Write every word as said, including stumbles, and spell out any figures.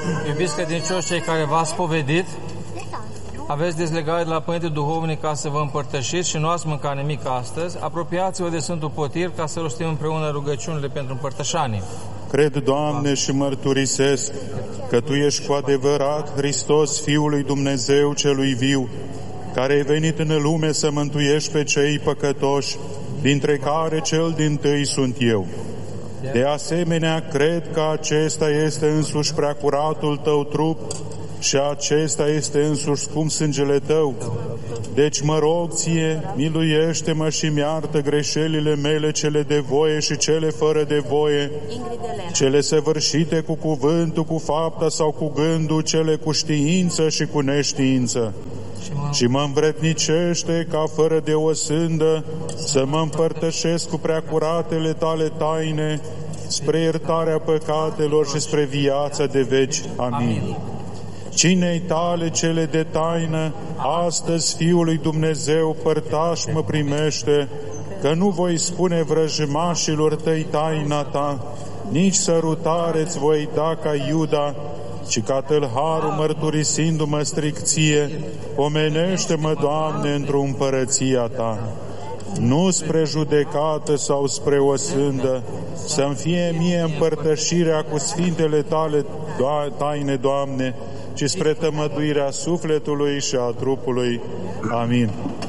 Iubiți credincioși cei care v-ați spovedit, aveți dezlegare de la Părinte Duhovnic ca să vă împărtășiți și nu ați mâncat nimic astăzi, apropiați-vă de Sfântul Potir ca să rostim împreună rugăciunile pentru împărtășanii. Cred, Doamne, și mărturisesc că Tu ești cu adevărat Hristos, Fiul lui Dumnezeu celui viu, care ai venit în lume să mântuiești pe cei păcătoși, dintre care cel dintâi sunt eu. De asemenea, cred că acesta este însuși preacuratul Tău trup și acesta este însuși scump sângele Tău. Deci mă rog Ție, miluiește-mă și mi-iartă greșelile mele, cele de voie și cele fără de voie, cele săvârșite cu cuvântul, cu fapta sau cu gândul, cele cu știință și cu neștiință. Și mă învrednicește ca fără de o sândă să mă împărtășesc cu preacuratele Tale taine spre iertarea păcatelor și spre viața de veci. Amin. Cinei Tale cele de taină, astăzi Fiul lui Dumnezeu, părtaș mă primește, că nu voi spune vrăjmașilor Tăi taina Ta, nici sărutare-ți voi da ca Iuda, ci ca tâlharul mărturisindu-mă stric Ție, pomenește-mă, Doamne, într-o împărăția Ta. Nu spre judecată sau spre o sândă, să-mi fie mie împărtășirea cu sfintele Tale taine, Doamne, ci spre tămăduirea sufletului și a trupului. Amin.